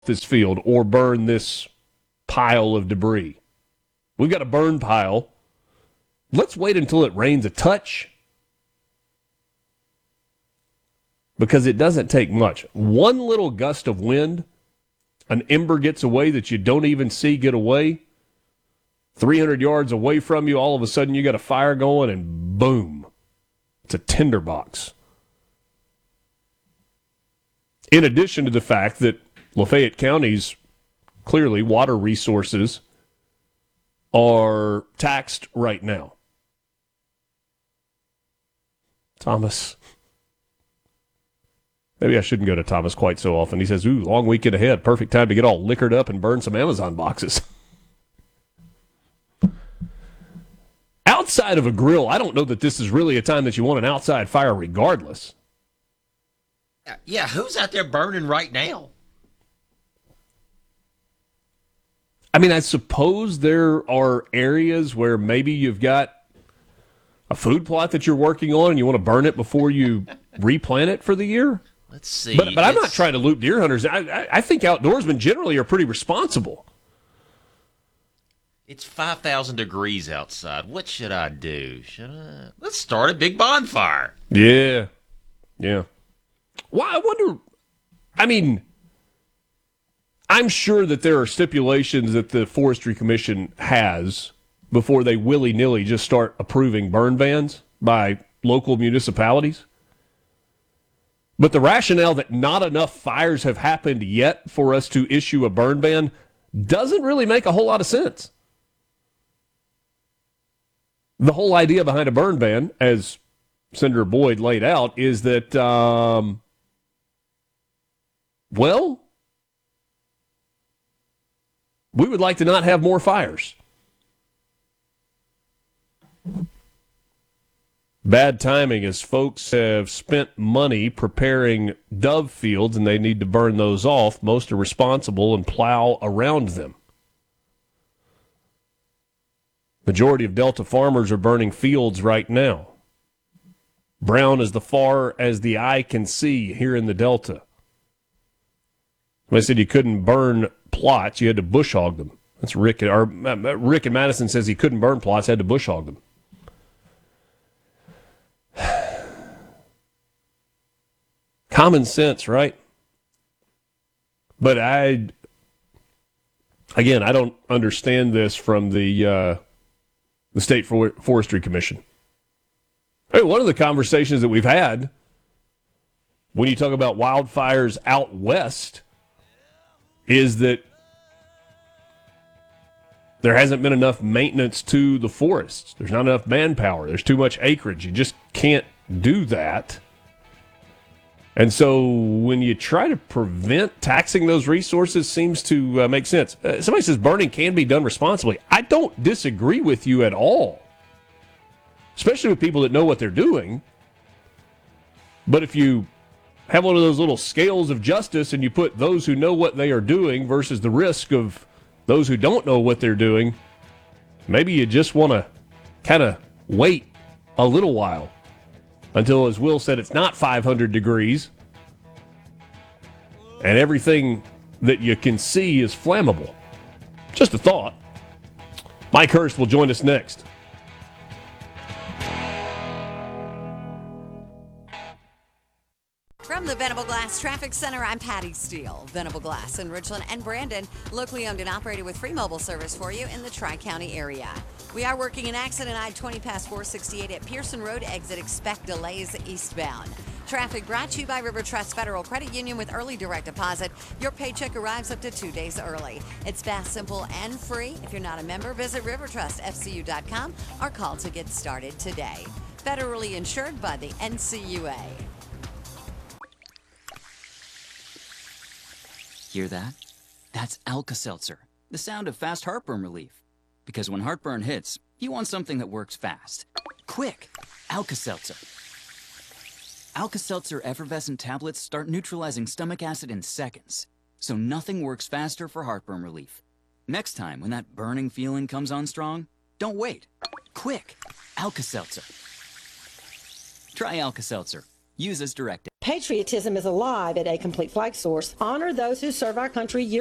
this field or burn this pile of debris. We've got a burn pile. Let's wait until it rains a touch, because it doesn't take much. One little gust of wind, an ember gets away that you don't even see get away. 300 yards away from you, all of a sudden you got a fire going, and boom, it's a tinderbox. In addition to the fact that Lafayette County's clearly water resources are taxed right now. Thomas. Maybe I shouldn't go to Thomas quite so often. He says, ooh, long weekend ahead. Perfect time to get all liquored up and burn some Amazon boxes. Outside of a grill, I don't know that this is really a time that you want an outside fire regardless. Yeah, who's out there burning right now? I mean, I suppose there are areas where maybe you've got a food plot that you're working on and you want to burn it before you replant it for the year. Let's see. But I'm not trying to loop deer hunters. I think outdoorsmen generally are pretty responsible. It's 5,000 degrees outside. What should I do? Let's start a big bonfire. Yeah. Well, I wonder, I mean, I'm sure that there are stipulations that the Forestry Commission has before they willy-nilly just start approving burn bans by local municipalities. But the rationale that not enough fires have happened yet for us to issue a burn ban doesn't really make a whole lot of sense. The whole idea behind a burn ban, as Senator Boyd laid out, is that, well, we would like to not have more fires. Bad timing, as folks have spent money preparing dove fields and they need to burn those off. Most are responsible and plow around them. Majority of Delta farmers are burning fields right now. Brown as far as the eye can see here in the Delta. When I said you couldn't burn plots, you had to bush hog them. That's Rick. Rick in Madison says he couldn't burn plots, had to bush hog them. Common sense, right? But I don't understand this from the State Forestry Commission. Hey, one of the conversations that we've had when you talk about wildfires out west is that there hasn't been enough maintenance to the forests. There's not enough manpower. There's too much acreage. You just can't do that. And so when you try to prevent taxing those resources, seems to make sense. Somebody says burning can be done responsibly. I don't disagree with you at all, especially with people that know what they're doing. But if you have one of those little scales of justice and you put those who know what they are doing versus the risk of those who don't know what they're doing, maybe you just want to kind of wait a little while until, as Will said, it's not 500 degrees and everything that you can see is flammable. Just a thought. Mike Hurst will join us next. From the Venable Glass Traffic Center, I'm Patty Steele. Venable Glass in Richland and Brandon, locally owned and operated with free mobile service for you in the Tri-County area. We are working an accident I-20 past 468 at Pearson Road exit. Expect delays eastbound. Traffic brought to you by River Trust Federal Credit Union with early direct deposit. Your paycheck arrives up to 2 days early. It's fast, simple, and free. If you're not a member, visit rivertrustfcu.com or call to get started today. Federally insured by the NCUA. Hear that? That's Alka-Seltzer, the sound of fast heartburn relief. Because when heartburn hits, you want something that works fast. Quick! Alka-Seltzer. Alka-Seltzer effervescent tablets start neutralizing stomach acid in seconds. So nothing works faster for heartburn relief. Next time, when that burning feeling comes on strong, don't wait. Quick! Alka-Seltzer. Try Alka-Seltzer. Use as directed. Patriotism is alive at A Complete Flag Source. Honor those who serve our country